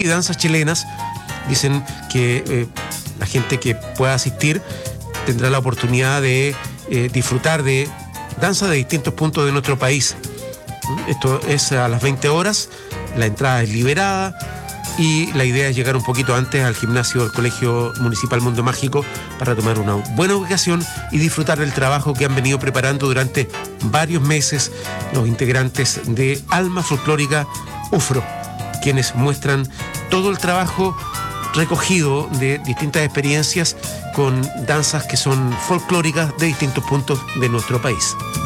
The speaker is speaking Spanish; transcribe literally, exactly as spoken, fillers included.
y danzas chilenas. Dicen que eh, la gente que pueda asistir tendrá la oportunidad de eh, disfrutar de danza de distintos puntos de nuestro país. Esto es a las veinte horas, la entrada es liberada y la idea es llegar un poquito antes al gimnasio del Colegio Municipal Mundo Mágico para tomar una buena ubicación y disfrutar del trabajo que han venido preparando durante varios meses los integrantes de Alma Folclórica UFRO, quienes muestran todo el trabajo recogido de distintas experiencias con danzas que son folclóricas de distintos puntos de nuestro país.